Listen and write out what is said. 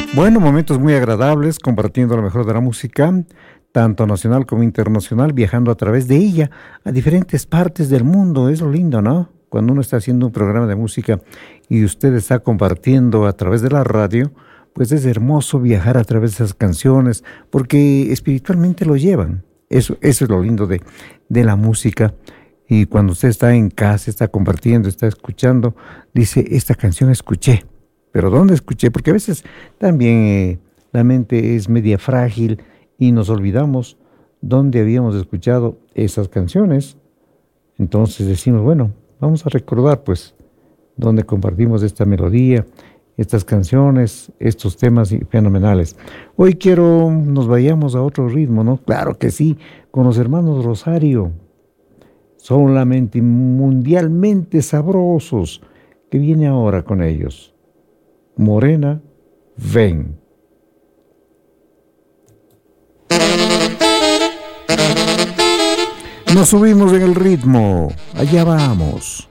Bueno, momentos muy agradables, compartiendo lo mejor de la música, tanto nacional como internacional, viajando a través de ella a diferentes partes del mundo. Es lo lindo, ¿no? Cuando uno está haciendo un programa de música y usted está compartiendo a través de la radio, pues es hermoso viajar a través de esas canciones, porque espiritualmente lo llevan. Eso es lo lindo de la música. Y cuando usted está en casa, está compartiendo, está escuchando, dice, esta canción escuché. Pero ¿dónde escuché? Porque a veces también la mente es media frágil y nos olvidamos dónde habíamos escuchado esas canciones. Entonces decimos, bueno, vamos a recordar pues dónde compartimos esta melodía, estas canciones, estos temas fenomenales. Hoy quiero nos vayamos a otro ritmo, ¿no? Claro que sí, con los hermanos Rosario, solamente mundialmente sabrosos, que viene ahora con ellos. Morena, ven. Nos subimos en el ritmo. Allá vamos.